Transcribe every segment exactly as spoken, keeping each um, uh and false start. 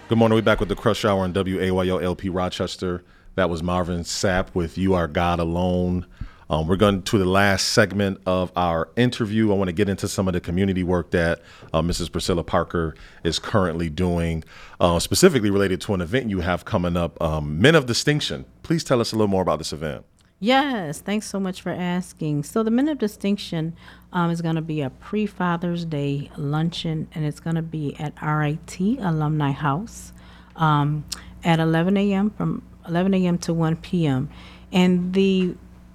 Good morning. We're back with the Crush Hour on W A Y O L P Rochester. That was Marvin Sapp with You Are God Alone. Um, we're going to the last segment of our interview. I want to get into some of the community work that uh, Missus Priscilla Parker is currently doing, uh, specifically related to an event you have coming up, um, Men of Distinction. Please tell us a little more about this event. Yes, thanks so much for asking. So the Men of Distinction um, is going to be a pre-Father's Day luncheon, and it's going to be at R I T Alumni House um, at eleven a.m. from eleven a.m. to one p.m. And the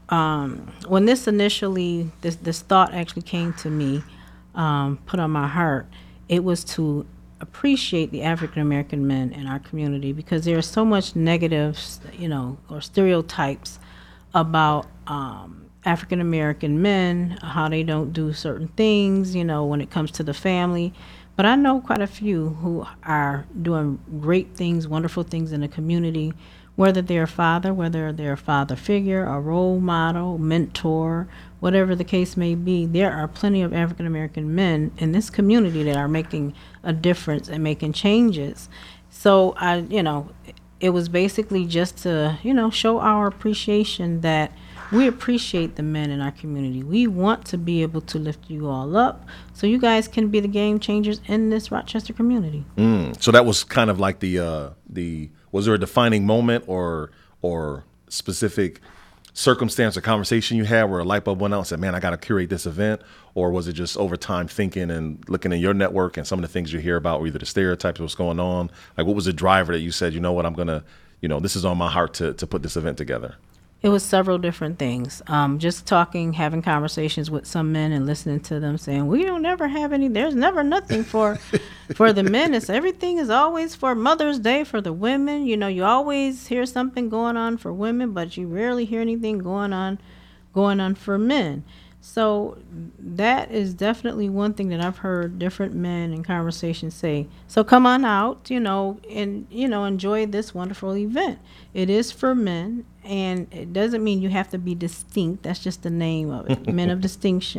um, when this initially, this, this thought actually came to me, um, put on my heart, it was to appreciate the African American men in our community, because there is so much negative, you know, or stereotypes about um, African American men, how they don't do certain things, you know, when it comes to the family. But I know quite a few who are doing great things, wonderful things in the community, whether they're a father, whether they're a father figure, a role model, mentor, whatever the case may be. There are plenty of African American men in this community that are making a difference and making changes. So I, you know, it was basically just to, you know, show our appreciation that we appreciate the men in our community. We want to be able to lift you all up so you guys can be the game changers in this Rochester community. Mm, so that was kind of like the, uh, the was there a defining moment or or specific circumstance or conversation you had where a light bulb went out and said, man, I got to curate this event? Or was it just over time thinking and looking in your network and some of the things you hear about, or either the stereotypes of what's going on? Like, what was the driver that you said, you know what, I'm going to, you know, this is on my heart to to put this event together? It was several different things. Um, just talking, having conversations with some men and listening to them saying, we don't ever have any, there's never nothing for for the men. It's everything is always for Mother's Day for the women. You know, you always hear something going on for women, but you rarely hear anything going on going on for men. So that is definitely one thing that I've heard different men in conversations say. So come on out, you know, and, you know, enjoy this wonderful event. It is for men, and it doesn't mean you have to be distinct. That's just the name of it, Men of Distinction.